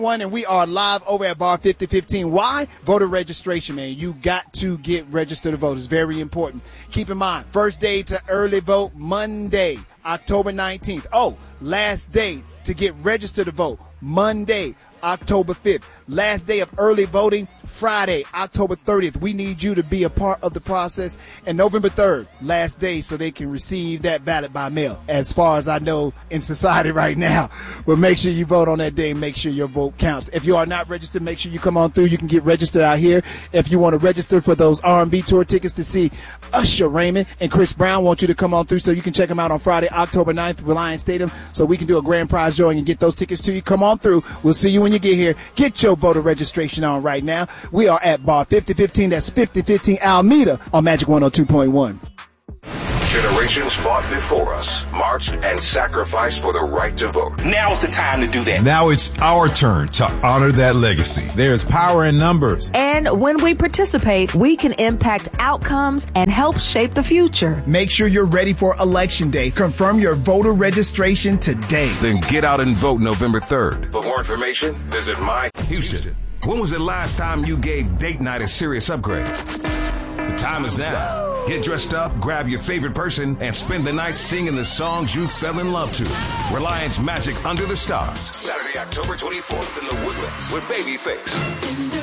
And we are live over at Bar 5015. Why? Voter registration, man. You got to get registered to vote. It's very important. Keep in mind, first day to early vote, Monday, October 19th. Oh, last day to get registered to vote, Monday, October 5th. Last day of early voting, Friday, October 30th. We need you to be a part of the process. And November 3rd, last day, so they can receive that ballot by mail, as far as I know in society right now. But make sure you vote on that day. Make sure your vote counts. If you are not registered, make sure you come on through. You can get registered out here. If you want to register for those R&B tour tickets to see Usher Raymond and Chris Brown, want you to come on through so you can check them out on Friday, October 9th, Reliance Stadium, so we can do a grand prize drawing and get those tickets to you. Come on through. We'll see you when you get here. Get your voter registration on right now. We are at Bar 5015. That's 5015 Alameda on Magic 102.1. Generations fought before us, marched and sacrificed for the right to vote. Now's the time to do that. Now it's our turn to honor that legacy. There's power in numbers. And when we participate, we can impact outcomes and help shape the future. Make sure you're ready for Election Day. Confirm your voter registration today. Then get out and vote November 3rd. For more information, visit Houston, when was the last time you gave date night a serious upgrade? The time is now. Get dressed up, grab your favorite person, and spend the night singing the songs you fell in love to. Reliance Magic Under the Stars. Saturday, October 24th in the Woodlands with Babyface.